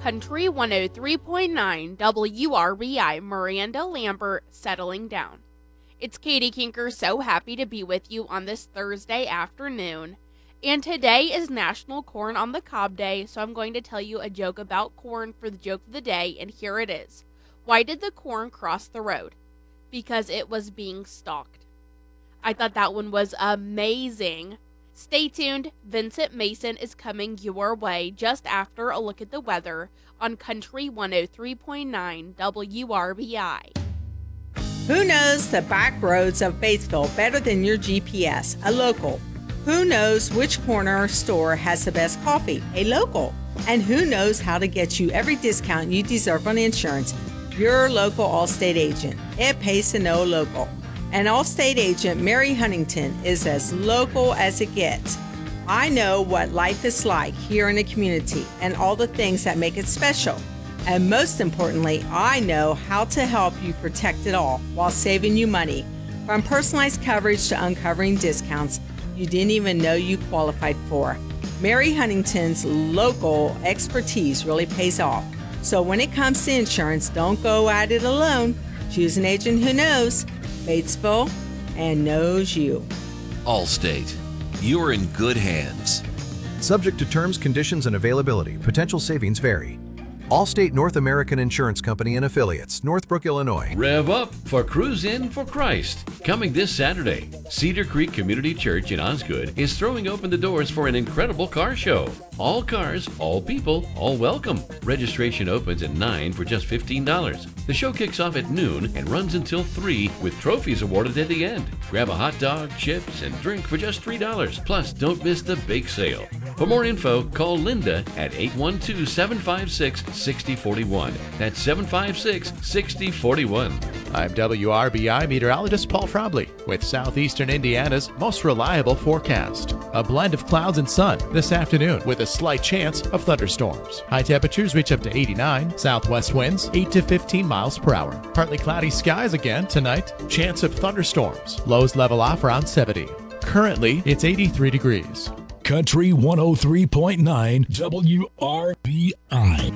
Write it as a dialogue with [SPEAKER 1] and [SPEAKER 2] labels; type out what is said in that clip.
[SPEAKER 1] Country 103.9 WRBI, Miranda Lambert, settling down. It's Katie Kinker, so happy to be with you on this Thursday afternoon. And today is National Corn on the Cob Day, so I'm going to tell you a joke about corn for the joke of the day, and here it is. Why did the corn cross the road? Because it was being stalked. I thought that one was amazing. Stay tuned, Vincent Mason is coming your way just after a look at the weather on Country 103.9 WRBI.
[SPEAKER 2] Who knows the back roads of Batesville better than your GPS? A local. Who knows which corner store has the best coffee? A local. And who knows how to get you every discount you deserve on insurance? Your local Allstate agent. It pays to know local. And Allstate agent Mary Huntington is as local as it gets. I know what life is like here in the community and all the things that make it special. And most importantly, I know how to help you protect it all while saving you money. From personalized coverage to uncovering discounts you didn't even know you qualified for. Mary Huntington's local expertise really pays off. So when it comes to insurance, don't go at it alone. Choose an agent who knows Batesville and knows you.
[SPEAKER 3] Allstate. You're in good hands.
[SPEAKER 4] Subject to terms, conditions, and availability. Potential savings vary. Allstate North American Insurance Company and Affiliates, Northbrook, Illinois.
[SPEAKER 5] Rev up for Cruise In for Christ. Coming this Saturday, Cedar Creek Community Church in Osgood is throwing open the doors for an incredible car show. All cars, all people, all welcome. Registration opens at 9 for just $15. The show kicks off at noon and runs until 3 with trophies awarded at the end. Grab a hot dog, chips, and drink for just $3. Plus, don't miss the bake sale. For more info, call Linda at 812-756-6041. That's 756-6041.
[SPEAKER 6] I'm WRBI meteorologist Paul Trombley with Southeastern Indiana's most reliable forecast. A blend of clouds and sun this afternoon with a slight chance of thunderstorms. High temperatures reach up to 89, southwest winds 8 to 15 miles per hour. Partly cloudy skies again tonight, chance of thunderstorms. Lows level off around 70. Currently, it's 83 degrees.
[SPEAKER 7] Country 103.9 WRBI.